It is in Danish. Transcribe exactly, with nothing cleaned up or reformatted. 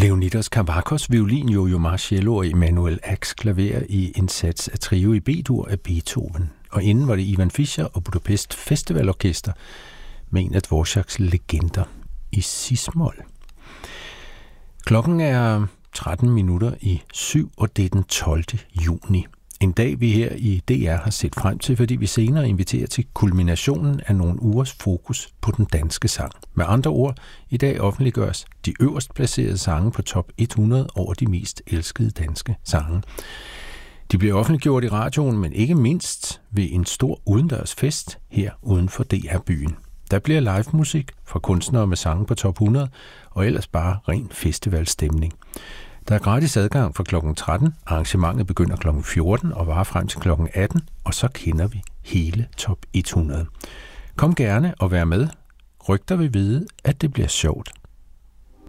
Leonidas Kavakos violin, Jojo Marcello og Emanuel Ax klaver i en sats af trio i B-dur af Beethoven. Og inden var det Ivan Fischer og Budapest Festivalorkester med en af Dvoraks legender i cis-mol. Klokken er tretten minutter i syv, og det er den tolvte juni. En dag, vi her i D R har set frem til, fordi vi senere inviterer til kulminationen af nogle ugers fokus på den danske sang. Med andre ord, i dag offentliggøres de øverst placerede sange på top hundrede over de mest elskede danske sange. De bliver offentliggjort i radioen, men ikke mindst ved en stor udendørs fest her uden for D R-byen. Der bliver live musik fra kunstnere med sange på top hundrede, og ellers bare ren festivalstemning. Der er gratis adgang fra klokken tretten. Arrangementet begynder klokken fjorten og varer frem til klokken atten, og så kender vi hele top hundrede. Kom gerne og vær med. Rygter vil vide, at det bliver sjovt.